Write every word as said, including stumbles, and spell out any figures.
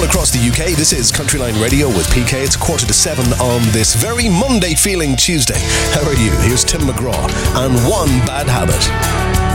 all across the U K. This is Countryline Radio with P K. It's a quarter to seven on this very Monday-feeling Tuesday. How are you? Here's Tim McGraw and One Bad Habit.